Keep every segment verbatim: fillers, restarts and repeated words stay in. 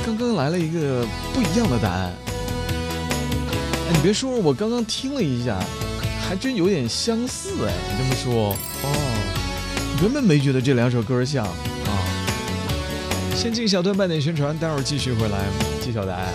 刚刚来了一个不一样的答案。哎，你别说，我刚刚听了一下，还真有点相似哎。你这么说，哦，原本没觉得这两首歌像啊。先进小段半点宣传，待会儿继续回来揭晓答案。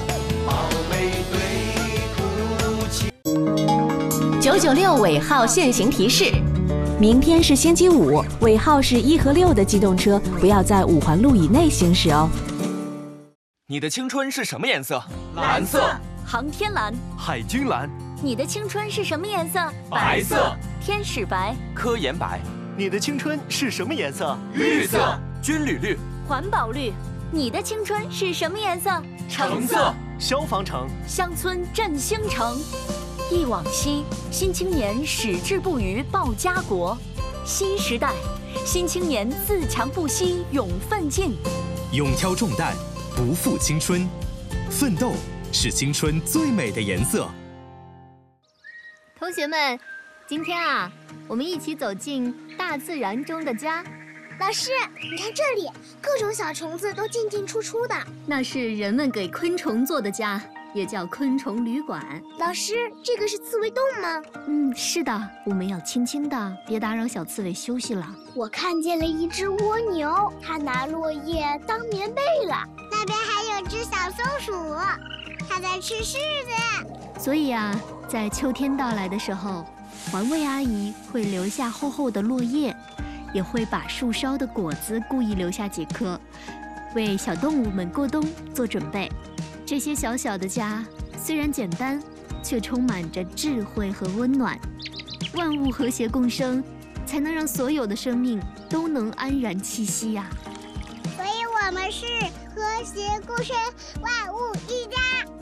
九九六尾号限行提示：明天是星期五，尾号是一和六的机动车不要在五环路以内行驶哦。 你的青春是什么颜色？ 蓝色。 航天蓝。 海军蓝。 你的青春是什么颜色？ 白色。 天使白。 科研白。 你的青春是什么颜色？ 绿色。 军旅绿。 环保绿。你的青春是什么颜色？ 橙色。 消防橙。 乡村振兴城。忆往昔，新青年矢志不渝报家国。新时代，新青年自强不息勇奋进。 勇挑重担，不负青春，奋斗是青春最美的颜色。 同学们，今天啊，我们一起走进大自然中的家。 老师，你看这里，各种小虫子都进进出出的。 那是人们给昆虫做的家，也叫昆虫旅馆。 老师，这个是刺猬洞吗？ 嗯，是的，我们要轻轻的，别打扰小刺猬休息了。 我看见了一只蜗牛，它拿落叶当棉被了。 那边还有只小松鼠，它在吃柿子。 所以啊，在秋天到来的时候，环卫阿姨会留下厚厚的落叶，也会把树梢的果子故意留下几颗，为小动物们过冬做准备。这些小小的家虽然简单，却充满着智慧和温暖。万物和谐共生，才能让所有的生命都能安然栖息呀、啊。 所以我们是和谐共生，万物一家。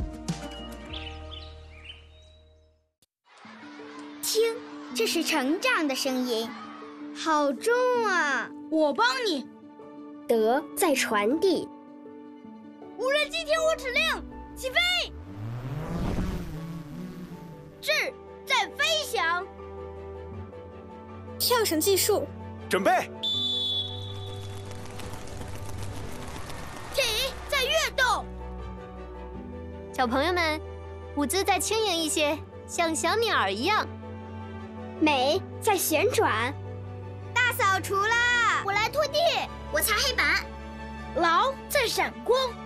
听，这是成长的声音， 好重啊！ 我帮你。德在传递。 无人机听我指令，起飞！ 智在飞翔。跳绳计数， 准备。 体在跃动。 小朋友们，舞姿再轻盈一些，像小鸟儿一样。 美在旋转。 大扫除啦！ 我来拖地， 我擦黑板。 劳在闪光。